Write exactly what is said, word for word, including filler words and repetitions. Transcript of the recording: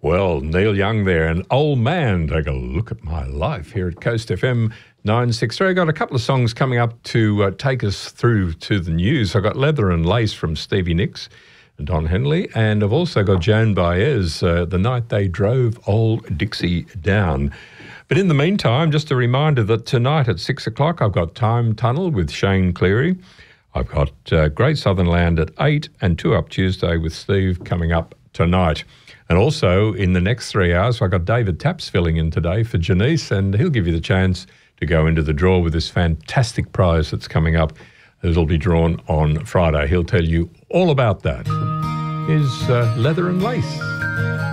Well, Neil Young there, an old man. Take a look at my life here at Coast F M nine sixty-three. I've got a couple of songs coming up to uh, take us through to the news. I've got Leather and Lace from Stevie Nicks and Don Henley, and I've also got Joan Baez, uh, The Night They Drove Old Dixie Down. But in the meantime, just a reminder that tonight at six o'clock I've got Time Tunnel with Shane Cleary. I've got uh, Great Southern Land at eight and Two Up Tuesday with Steve coming up tonight. And also in the next three hours, I've got David Taps filling in today for Janice, and he'll give you the chance to go into the draw with this fantastic prize that's coming up. It'll be drawn on Friday. He'll tell you all about that. Here's uh, Leather and Lace.